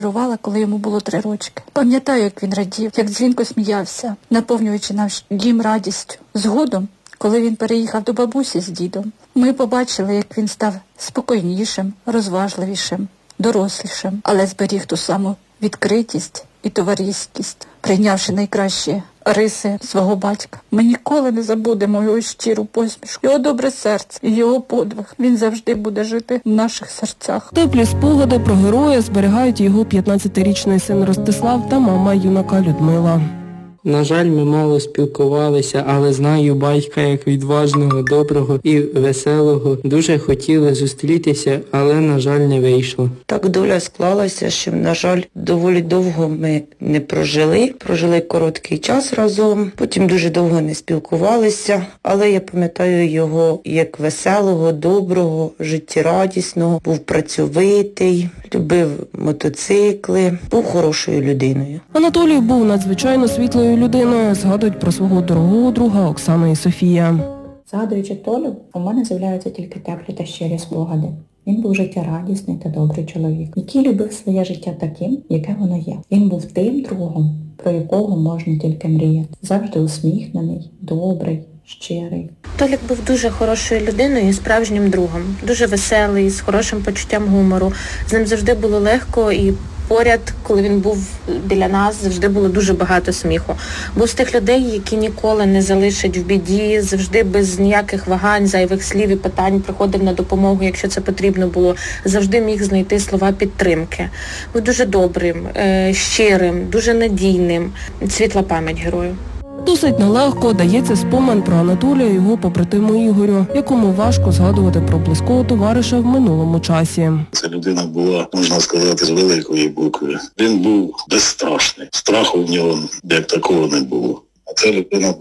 Рувала, коли йому було 3 рочки. Пам'ятаю, як він радів, як дзвінко сміявся, наповнюючи наш дім радістю. Згодом, коли він переїхав до бабусі з дідом, ми побачили, як він став спокійнішим, розважливішим, дорослішим, але зберіг ту саму відкритість і товариськість, прийнявши найкращі риси свого батька. Ми ніколи не забудемо його щиру посмішку, його добре серце і його подвиг. Він завжди буде жити в наших серцях. Теплі спогади про героя зберігають його 15-річний син Ростислав та мама юнака Людмила. На жаль, ми мало спілкувалися, але знаю батька як відважного, доброго і веселого. Дуже хотіли зустрітися, але, на жаль, не вийшло. Так доля склалася, що, на жаль, доволі довго ми не прожили. Прожили короткий час разом, потім дуже довго не спілкувалися, але я пам'ятаю його як веселого, доброго, життєрадісного, був працьовитий, любив мотоцикли, був хорошою людиною. Анатолій був надзвичайно світлою людиною, згадують про свого дорогого друга Оксана і Софія. Згадуючи Толю, у мене з'являються тільки теплі та щирі спогади. Він був життєрадісний та добрий чоловік, який любив своє життя таким, яке воно є. Він був тим другом, про якого можна тільки мріяти. Завжди усміхнений, добрий, щирий. Толік був дуже хорошою людиною і справжнім другом. Дуже веселий, з хорошим почуттям гумору. З ним завжди було легко і поряд, коли він був біля нас, завжди було дуже багато сміху. Був з тих людей, які ніколи не залишать в біді, завжди без ніяких вагань, зайвих слів і питань приходив на допомогу, якщо це потрібно було. Завжди міг знайти слова підтримки. Був дуже добрим, щирим, дуже надійним. Світла пам'ять герою. Досить нелегко дається спомин про Анатолія і його побратиму Ігорю, якому важко згадувати про близького товариша в минулому часі. Ця людина була, можна сказати, з великої букви. Він був безстрашний. Страху в нього як такого не було. А ця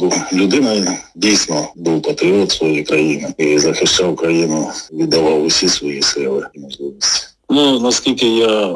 людина дійсно був патріот своєї країни і захищав країну, віддавав усі свої сили і можливості. Наскільки я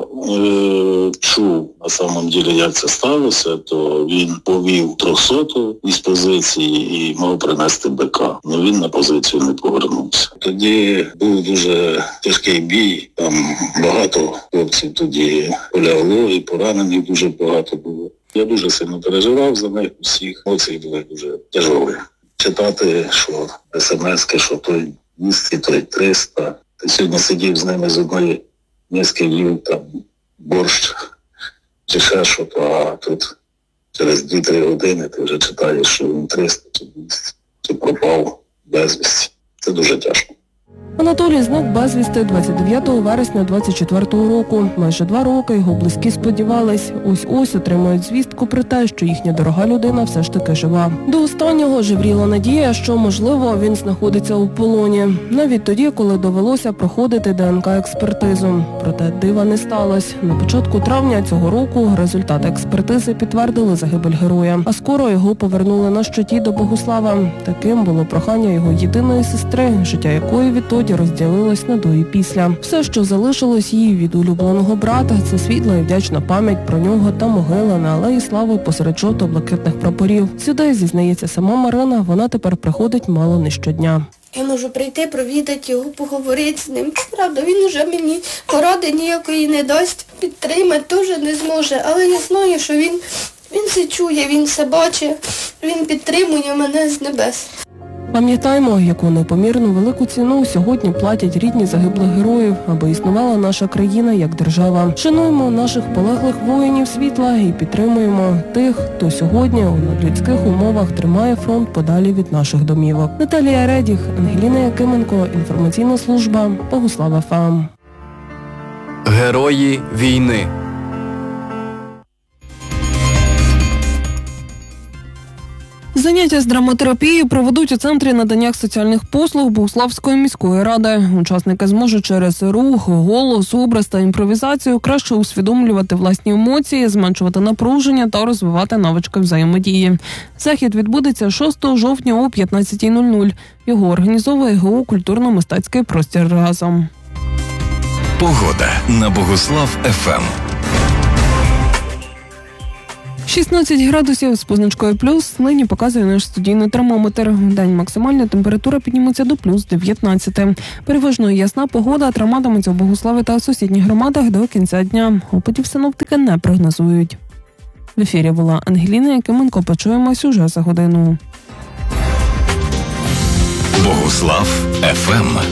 чув, на самом деле, як це сталося, то він повів 300-ту із позиції і мав принести БК. Але він на позицію не повернувся. Тоді був дуже тяжкий бій, там багато хлопців тоді полягло і поранених дуже багато було. Я дуже сильно переживав за них усіх, емоції були дуже тяжові. Читати, що смс-ки, що той 200, той 300. Ти сьогодні сидів з ними з одної миски їв там борщ чи ще що, а тут через 2-3 години ти вже читаєш, що він 300 чи 200, чи пропав безвісті. Це дуже тяжко. Анатолій зник безвісти 29 вересня 24-го року. Майже 2 роки його близькі сподівались, ось-ось отримають звістку про те, що їхня дорога людина все ж таки жива. До останнього жевріла надія, що, можливо, він знаходиться у полоні. Навіть тоді, коли довелося проходити ДНК-експертизу. Проте дива не сталося. На початку травня цього року результати експертизи підтвердили загибель героя. А скоро його повернули на щиті до Богуслава. Таким було прохання його єдиної сестри, життя якої відтоді розділилось на до і після. Все, що залишилось їй від улюбленого брата, це світла і вдячна пам'ять про нього та могила на алеї Слави посеред жовто-блакитних прапорів. Сюди, зізнається сама Марина, вона тепер приходить мало не щодня. Я можу прийти, провідати його, поговорити з ним. Правда, він уже мені поради ніякої не дасть, підтримати теж не зможе, але я знаю, що він все чує, він все бачить, він підтримує мене з небес. Пам'ятаємо, яку непомірну велику ціну сьогодні платять рідні загиблих героїв, аби існувала наша країна як держава. Шануємо наших полеглих воїнів світла і підтримуємо тих, хто сьогодні у надлюдських умовах тримає фронт подалі від наших домівок. Наталія Редіх, Ангеліна Якименко, інформаційна служба, Богуслав ФМ. Герої війни. Заняття з драматерапії проведуть у Центрі надання соціальних послуг Богуславської міської ради. Учасники зможуть через рух, голос, образ та імпровізацію краще усвідомлювати власні емоції, зменшувати напруження та розвивати навички взаємодії. Захід відбудеться 6 жовтня о 15:00. Його організовує ГО «Культурно-мистецький простір разом». Погода на Богуслав ФМ. 16 градусів з позначкою плюс нині показує наш студійний термометр. Вдень максимальна температура підніметься до плюс 19. Переважно ясна погода триматиметься у Богуславі та сусідніх громадах до кінця дня. Опадів синоптики не прогнозують. В ефірі була Ангеліна Якименко. Почуємось уже за годину. Богуслав ФМ.